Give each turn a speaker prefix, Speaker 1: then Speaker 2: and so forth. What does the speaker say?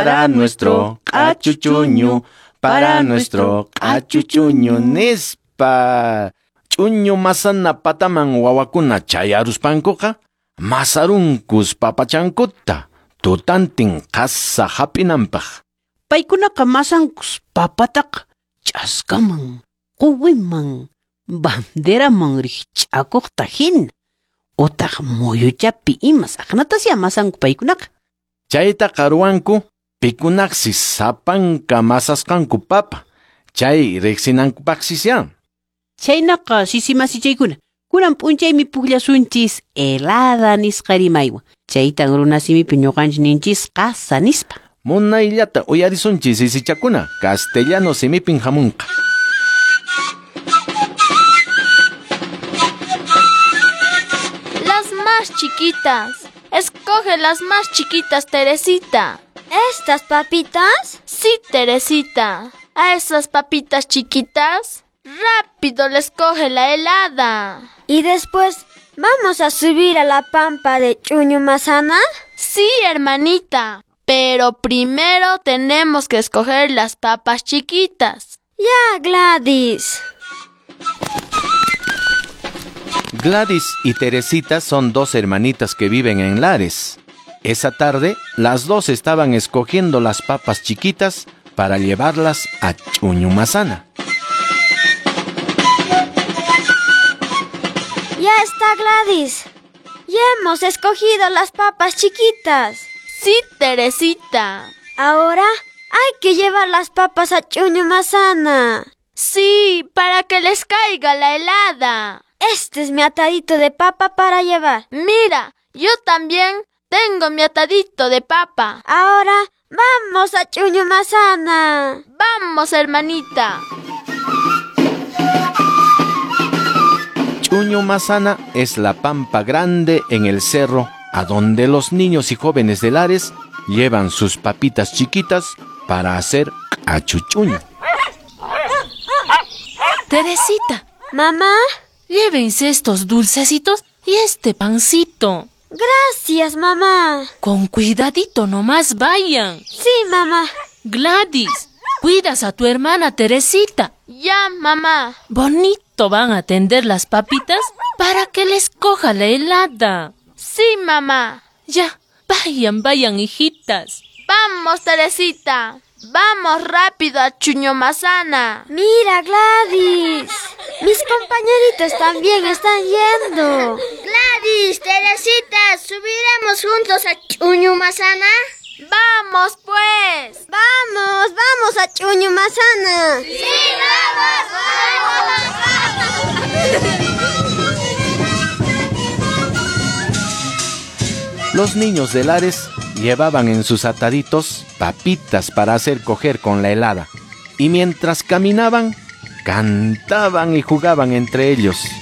Speaker 1: Para nuestro cachuchuño, para nuestro cachuchuño, Nespa. Chuño masana pataman wawakuna chayaruspankoqa, masarunkus papachankuta, tutantin qasa hapinanpaq.
Speaker 2: Paykunaqa masankus papataqa ch'askaman, quwiman, banderaman rikch'akuqta hina. Utaq muyuchapi ima saqnatasya masanku paykunaqa.
Speaker 1: Chayta ruwanku, pikunaqsi sapanka masasqanku papa, chay riqsinankupaqsisya.
Speaker 2: Chaynaqa sisimaschaykuna, kunan p'unchaymi pukllasunchis helada nisqa rimaywan. Chaytan runasimipi ñuqanchis ninchis qasa nispa.
Speaker 1: Munayllata uyarisunchis sisichakuna, castellano simipin hamunqa.
Speaker 3: Las más chiquitas. Escoge las más chiquitas, Teresita.
Speaker 4: ¿Estas papitas?
Speaker 3: Sí, Teresita. A esas papitas chiquitas, rápido les coge la helada.
Speaker 4: ¿Y después vamos a subir a la pampa de Chuñumasana?
Speaker 3: Sí, hermanita. Pero primero tenemos que escoger las papas chiquitas.
Speaker 4: Ya, Gladys.
Speaker 1: Gladys y Teresita son dos hermanitas que viven en Lares. Esa tarde, las dos estaban escogiendo las papas chiquitas para llevarlas a Chuñumasana.
Speaker 4: Ya está, Gladys. Ya hemos escogido las papas chiquitas.
Speaker 3: Sí, Teresita.
Speaker 4: Ahora hay que llevar las papas a Chuñumasana.
Speaker 3: Sí, para que les caiga la helada.
Speaker 4: Este es mi atadito de papa para llevar.
Speaker 3: Mira, yo también tengo mi atadito de papa.
Speaker 4: Ahora vamos a Chuñumasana.
Speaker 3: Vamos, hermanita.
Speaker 1: Chuñumasana es la pampa grande en el cerro a donde los niños y jóvenes de Lares llevan sus papitas chiquitas para hacer achuchuño.
Speaker 5: Teresita,
Speaker 4: ¿Mamá?
Speaker 5: llévense estos dulcecitos y este pancito.
Speaker 4: Gracias, mamá.
Speaker 5: Con cuidadito nomás vayan.
Speaker 4: Sí, mamá.
Speaker 5: Gladys, cuidas a tu hermana Teresita.
Speaker 3: Ya, mamá.
Speaker 5: Bonito van a tender las papitas para que les coja la helada.
Speaker 3: Sí, mamá.
Speaker 5: Ya, vayan, hijitas.
Speaker 3: Vamos, Teresita. Vamos rápido a Chuñumasana.
Speaker 4: Mira, Gladys. Mis compañeritos también están yendo.
Speaker 6: Gladys, Teresita, ¿subiremos juntos a Chuñumasana?
Speaker 3: ¡Vamos, pues!
Speaker 4: Vamos a Chuñumasana.
Speaker 6: ¡Sí, vamos!
Speaker 1: Los niños de Lares llevaban en sus ataditos papitas para hacer coger con la helada. Y mientras caminaban, cantaban y jugaban entre ellos.